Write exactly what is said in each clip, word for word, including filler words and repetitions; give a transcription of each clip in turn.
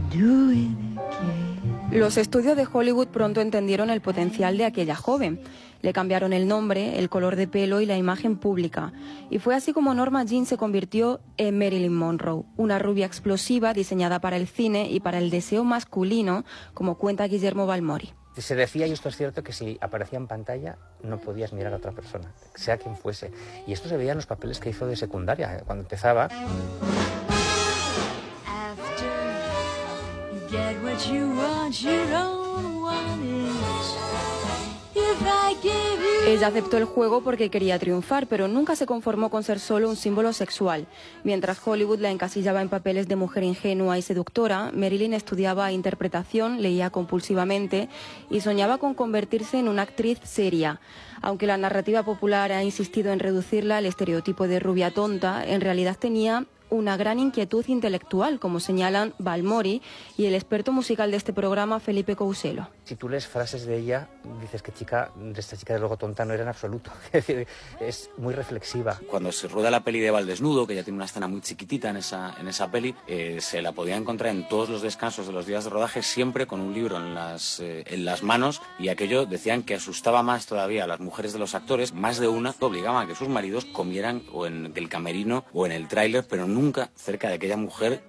Los estudios de Hollywood pronto entendieron el potencial de aquella joven. Le cambiaron el nombre, el color de pelo y la imagen pública. Y fue así como Norma Jean se convirtió en Marilyn Monroe, una rubia explosiva diseñada para el cine y para el deseo masculino, como cuenta Guillermo Balmori. Se decía, y esto es cierto, que si aparecía en pantalla no podías mirar a otra persona, sea quien fuese. Y esto se veía en los papeles que hizo de secundaria, cuando empezaba. Ella aceptó el juego porque quería triunfar, pero nunca se conformó con ser solo un símbolo sexual. Mientras Hollywood la encasillaba en papeles de mujer ingenua y seductora, Marilyn estudiaba interpretación, leía compulsivamente y soñaba con convertirse en una actriz seria. Aunque la narrativa popular ha insistido en reducirla al estereotipo de rubia tonta, en realidad tenía una gran inquietud intelectual, como señalan Balmori y el experto musical de este programa, Felipe Couselo. Si tú lees frases de ella, dices que chica, de esta chica de luego tonta no era en absoluto. Es decir, es muy reflexiva. Cuando se rueda la peli de Valdesnudo, que ya tiene una escena muy chiquitita en esa, en esa peli, eh, se la podía encontrar en todos los descansos de los días de rodaje, siempre con un libro en las, eh, en las manos, y aquello decían que asustaba más todavía a las mujeres de los actores. Más de una obligaban a que sus maridos comieran o en el camerino o en el tráiler, pero nunca nunca cerca de aquella mujer.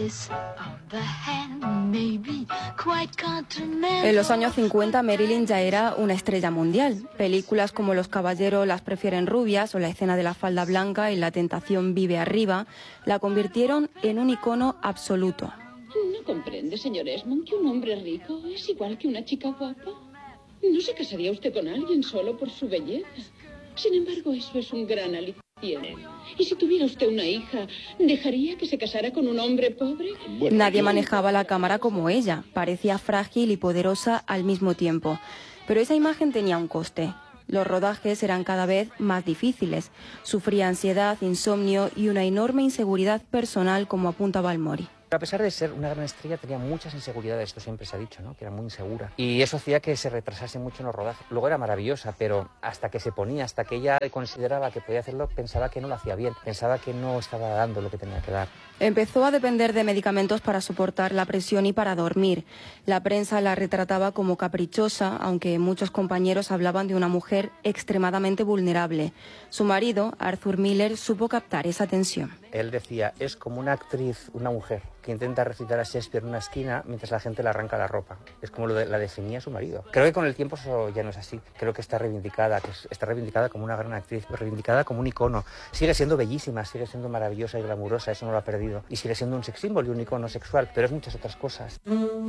En los años cincuenta, Marilyn ya era una estrella mundial. Películas como Los caballeros las prefieren rubias o la escena de la falda blanca y La tentación vive arriba la convirtieron en un icono absoluto. ¿No comprende, señor Esmond, que un hombre rico es igual que una chica guapa? ¿No se casaría usted con alguien solo por su belleza? Sin embargo, eso es un gran aliciente. ¿Y si tuviera usted una hija, dejaría que se casara con un hombre pobre? Bueno, Nadie manejaba la cámara como ella. Parecía frágil y poderosa al mismo tiempo. Pero esa imagen tenía un coste. Los rodajes eran cada vez más difíciles. Sufría ansiedad, insomnio y una enorme inseguridad personal, como apunta Balmori. A pesar de ser una gran estrella, tenía muchas inseguridades, esto siempre se ha dicho, ¿no? Que era muy insegura. Y eso hacía que se retrasase mucho en los rodajes. Luego era maravillosa, pero hasta que se ponía, hasta que ella consideraba que podía hacerlo, pensaba que no lo hacía bien, pensaba que no estaba dando lo que tenía que dar. Empezó a depender de medicamentos para soportar la presión y para dormir. La prensa la retrataba como caprichosa, aunque muchos compañeros hablaban de una mujer extremadamente vulnerable. Su marido, Arthur Miller, supo captar esa tensión. Él decía, es como una actriz, una mujer, que intenta recitar a Shakespeare en una esquina mientras la gente le arranca la ropa. Es como lo de, la definía su marido. Creo que con el tiempo eso ya no es así. Creo que está reivindicada, que está reivindicada como una gran actriz, reivindicada como un icono. Sigue siendo bellísima, sigue siendo maravillosa y glamurosa, eso no lo ha perdido. Y sigue siendo un sex symbol y un icono sexual, pero es muchas otras cosas.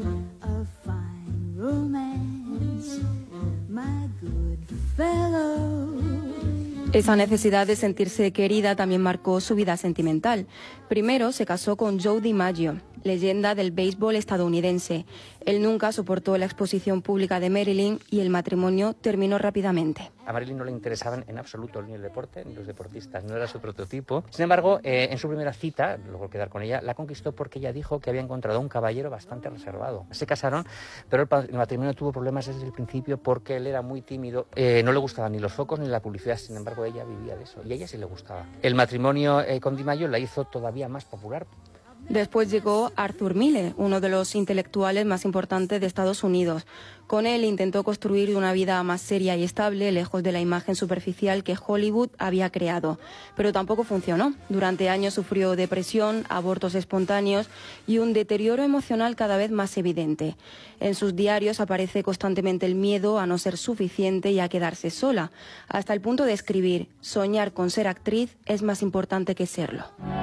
A fine romance, my good fellow. Esa necesidad de sentirse querida también marcó su vida sentimental. Primero se casó con Joe DiMaggio, leyenda del béisbol estadounidense. Él nunca soportó la exposición pública de Marilyn y el matrimonio terminó rápidamente. A Marilyn no le interesaban en absoluto ni el deporte ni los deportistas, no era su prototipo. Sin embargo, eh, en su primera cita, logró quedar con ella, la conquistó porque ella dijo que había encontrado un caballero bastante reservado. Se casaron, pero el, el matrimonio tuvo problemas desde el principio porque él era muy tímido, eh, no le gustaban ni los focos ni la publicidad, sin embargo ella vivía de eso y a ella sí le gustaba. El matrimonio eh, con DiMaggio la hizo todavía más popular. Después llegó Arthur Miller, uno de los intelectuales más importantes de Estados Unidos. Con él intentó construir una vida más seria y estable, lejos de la imagen superficial que Hollywood había creado. Pero tampoco funcionó. Durante años sufrió depresión, abortos espontáneos y un deterioro emocional cada vez más evidente. En sus diarios aparece constantemente el miedo a no ser suficiente y a quedarse sola, hasta el punto de escribir: soñar con ser actriz es más importante que serlo.